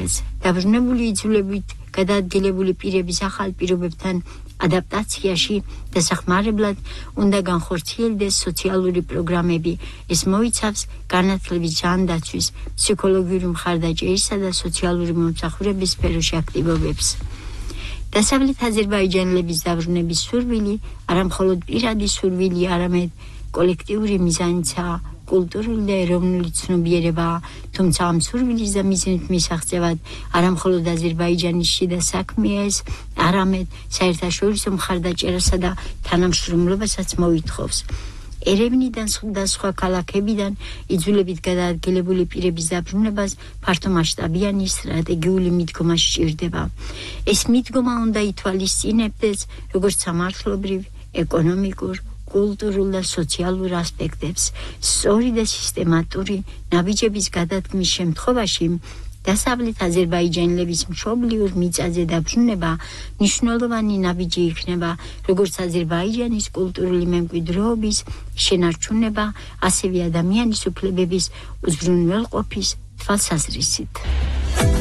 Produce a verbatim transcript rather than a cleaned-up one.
გადაწყვეტილებას. დაბრუნებული იძულებით გადაადგილებული პირების ახალ პირობებთან ადაპტაციაში დასახმარებლად უნდა განხორციელდეს სოციალური პროგრამები. ეს მოიცავს განათლების ჯანდაცვის, ფსიქოლოგიური მხარდაჭერისა და სოციალური მომსახურების სფეროში აქტივობებს. დასავლეთ აზერბაიჯანელების დაბრუნების სურვილი არამხოლოდ პირადი სურვილი, არამედ კოლექტიური მიზანიცაა, კულტურული და ეროვნული ცნობიერება, თუმცა ამ სურვილის და მიზნის მისაღწევად არამხოლოდ აზერბაიჯანის შიდა საქმეა ეს, არამედ საერთაშორისო მხარდაჭერასა და თანამშრომლობასაც მოითხოვს. ერევნიდან და სხვა ქალაქებიდან იძულებით გადაადგილებული პირების დაბრუნებას ფართომასშტაბიანი სტრატეგიული მიდგომა სჭირდება. ეს მიდგომა უნდა ითვალისწინებდეს როგორც სამართლებრივ, ეკონომიკურ, კულტურულ და სოციალურ ასპექტებს. სწორი და სისტემატური ნაბიჯების გადადგმის შემთხვევაში დასავლეთ აზერბაიჯანელების მშობლიურ მიწაზე დაბრუნება მნიშვნელოვანი ნაბიჯი იქნება როგორც აზერბაიჯანის კულტურული მემკვიდრეობის შენარჩუნება, ასევე ადამიანის უფლებების უზრუნველყოფის თვალსაზრისით.